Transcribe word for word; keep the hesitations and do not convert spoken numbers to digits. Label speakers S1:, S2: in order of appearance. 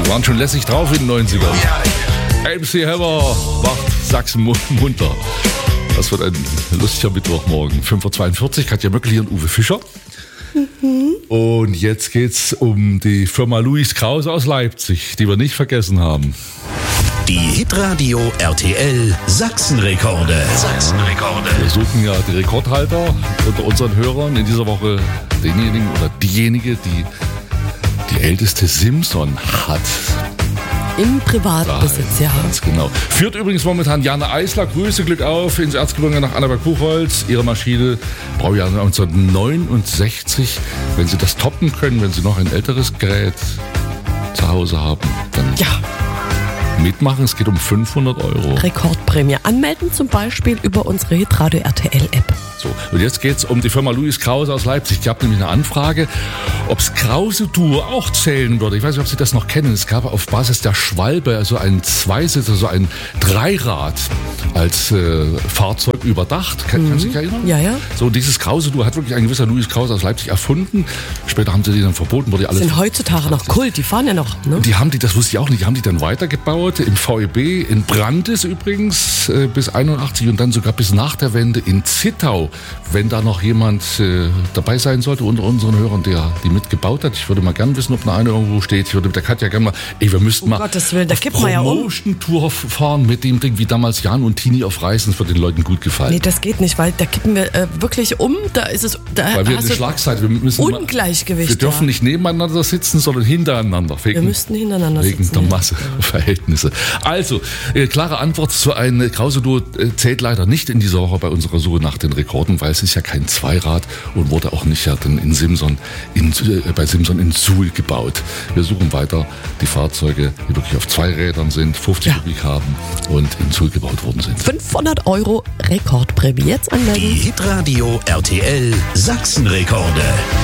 S1: Wir waren schon lässig drauf in den neunzigern. M C Hammer macht Sachsen munter. Das wird ein lustiger Mittwochmorgen. fünf Uhr zweiundvierzig, Katja Möckli und Uwe Fischer. Mhm. Und jetzt geht's um die Firma Louis Krause aus Leipzig, die wir nicht vergessen haben.
S2: Die Hitradio R T L Sachsenrekorde. Sachsenrekorde.
S1: Wir suchen ja die Rekordhalter unter unseren Hörern. In dieser Woche denjenigen oder diejenige, die die älteste Simson hat.
S3: Im Privatbesitz, ja.
S1: Ganz genau. Führt übrigens momentan Jana Eisler. Grüße, Glück auf ins Erzgebirge nach Annaberg-Buchholz. Ihre Maschine, Baujahr neunzehnhundertneunundsechzig. Wenn Sie das toppen können, wenn Sie noch ein älteres Gerät zu Hause haben, dann
S3: ja.
S1: mitmachen. Es geht um fünfhundert Euro.
S3: Rekordprämie. Anmelden zum Beispiel über unsere Hitradio R T L-App.
S1: So, und jetzt geht es um die Firma Louis Krause aus Leipzig. Ich habe nämlich eine Anfrage, ob es Krause-Duo auch zählen würde. Ich weiß nicht, ob Sie das noch kennen. Es gab auf Basis der Schwalbe also ein Zweisitzer, so ein Dreirad als äh, Fahrzeug überdacht. Kann, mhm. Kannst du dich erinnern?
S3: Ja, ja.
S1: So, dieses Krause-Duo hat wirklich ein gewisser Louis Krause aus Leipzig erfunden. Später haben sie die dann verboten. Wurde alles
S3: sind heutzutage noch Kult, die fahren ja noch. Ne?
S1: Die haben die, das wusste ich auch nicht, die haben die dann weitergebaut. Im V E B, in Brandis übrigens, äh, bis einundachtzig und dann sogar bis nach der Wende in Zittau. Wenn da noch jemand äh, dabei sein sollte unter unseren Hörern, der die mitgebaut hat. Ich würde mal gern wissen, ob eine irgendwo steht. Ich würde mit der Katja gerne mal, ey, wir müssten
S3: um
S1: mal
S3: Gottes Willen, da
S1: auf
S3: kippt man ja um.
S1: Promotion-Tour fahren mit dem Ding, wie damals Jan und Tini auf Reisen. Das wird den Leuten gut gefallen.
S3: Nee, das geht nicht, weil da kippen wir äh, wirklich um. Da ist es, da
S1: weil wir eine Schlagseite, wir müssen
S3: Ungleichgewicht.
S1: Mal, wir dürfen ja. nicht nebeneinander sitzen, sondern hintereinander. Wegen,
S3: wir müssten hintereinander
S1: wegen
S3: sitzen.
S1: Wegen der Masseverhältnisse. Also, äh, klare Antwort zu einem Krause-Duo äh, zählt leider nicht in dieser Woche bei unserer Suche nach den Rekorden, weil es ist ja kein Zweirad und wurde auch nicht ja dann in Simson, in, äh, bei Simson in Suhl gebaut. Wir suchen weiter die Fahrzeuge, die wirklich auf zwei Rädern sind, fünfzig
S3: ja.
S1: Kubik haben und in Suhl gebaut worden sind.
S3: fünfhundert Euro Rekordprämie. Jetzt anmelden.
S2: Die Hitradio R T L Sachsenrekorde.